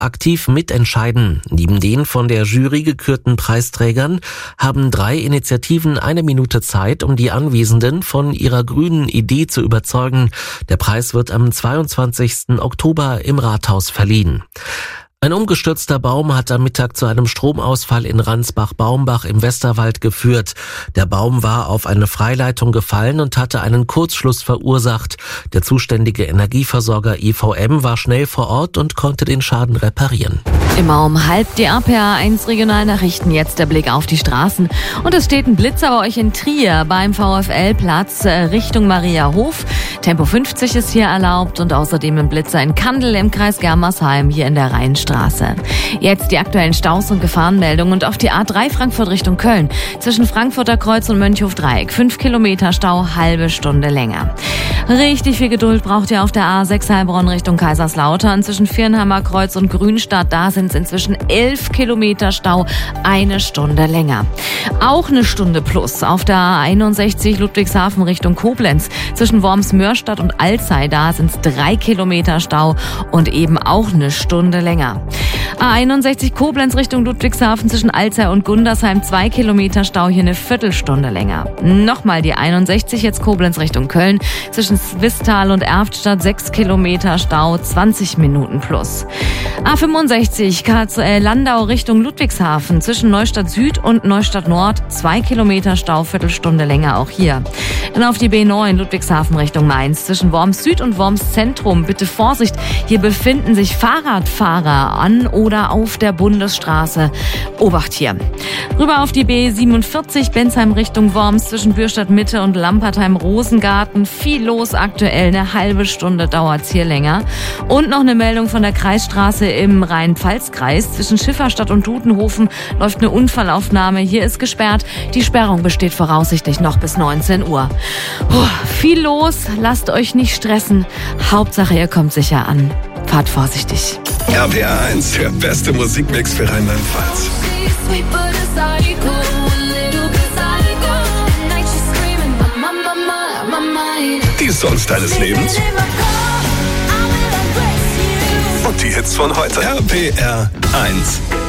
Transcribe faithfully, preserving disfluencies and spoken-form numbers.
aktiv mitentscheiden. Neben den von der Jury gekürten Preisträgern haben drei Initiativen eine Minute Zeit, um die Anwesenden von ihrer grünen Idee zu überzeugen. Der Preis wird am zweiundzwanzigsten Oktober im Rathaus verliehen. Ein umgestürzter Baum hat am Mittag zu einem Stromausfall in Ransbach-Baumbach im Westerwald geführt. Der Baum war auf eine Freileitung gefallen und hatte einen Kurzschluss verursacht. Der zuständige Energieversorger E V M war schnell vor Ort und konnte den Schaden reparieren. Immer um halb die A P A eins Regionalnachrichten. Jetzt der Blick auf die Straßen. Und es steht ein Blitzer bei euch in Trier beim VfL-Platz Richtung Mariahof. Tempo fünfzig ist hier erlaubt und außerdem ein Blitzer in Kandel im Kreis Germersheim hier in der Rheinstraße. Jetzt die aktuellen Staus und Gefahrenmeldungen und auf die A drei Frankfurt Richtung Köln. Zwischen Frankfurter Kreuz und Mönchhof-Dreieck. Fünf Kilometer Stau, halbe Stunde länger. Richtig viel Geduld braucht ihr auf der A sechs Heilbronn Richtung Kaiserslautern. Zwischen Viernheimer Kreuz und Grünstadt, da sind es inzwischen elf Kilometer Stau, eine Stunde länger. Auch eine Stunde plus auf der A einundsechzig Ludwigshafen Richtung Koblenz. Zwischen Worms-Mörstadt und Alzey, da sind es drei Kilometer Stau und eben auch eine Stunde länger. A einundsechzig Koblenz Richtung Ludwigshafen zwischen Alzey und Gundersheim, zwei Kilometer Stau, hier eine Viertelstunde länger. Nochmal die einundsechzig, jetzt Koblenz Richtung Köln, zwischen Swisttal und Erftstadt, sechs Kilometer Stau, zwanzig Minuten plus. A fünfundsechzig Karlsruhe, Landau Richtung Ludwigshafen, zwischen Neustadt Süd und Neustadt Nord, zwei Kilometer Stau, Viertelstunde länger auch hier. Dann auf die B neun Ludwigshafen Richtung Mainz, zwischen Worms Süd und Worms Zentrum, bitte Vorsicht, hier befinden sich Fahrradfahrer an oder auf der Bundesstraße. Obacht hier. Rüber auf die B siebenundvierzig, Bensheim Richtung Worms, zwischen Bürstadt Mitte und Lampertheim-Rosengarten. Viel los aktuell, eine halbe Stunde dauert's hier länger. Und noch eine Meldung von der Kreisstraße im Rhein-Pfalz-Kreis. Zwischen Schifferstadt und Dudenhofen läuft eine Unfallaufnahme. Hier ist gesperrt. Die Sperrung besteht voraussichtlich noch bis neunzehn Uhr. Puh, viel los, lasst euch nicht stressen. Hauptsache, ihr kommt sicher an. Fahrt vorsichtig. R P R eins, der beste Musikmix für Rheinland-Pfalz. Die Songs deines Lebens und die Hits von heute. R P R eins.